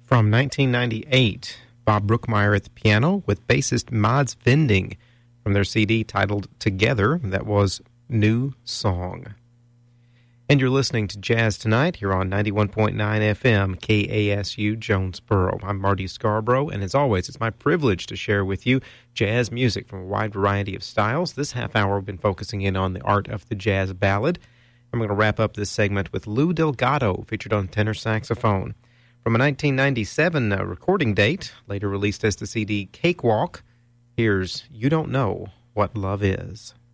From 1998, Bob Brookmeyer at the piano with bassist Mads Vending from their CD titled Together. That was New Song. And you're listening to Jazz Tonight here on 91.9 FM KASU Jonesboro. I'm Marty Scarborough, and as always, it's my privilege to share with you jazz music from a wide variety of styles. This half hour, we've been focusing in on the art of the jazz ballad. I'm going to wrap up this segment with Lou Delgado, featured on tenor saxophone. From a 1997 recording date, later released as the CD Cakewalk, here's You Don't Know What Love Is.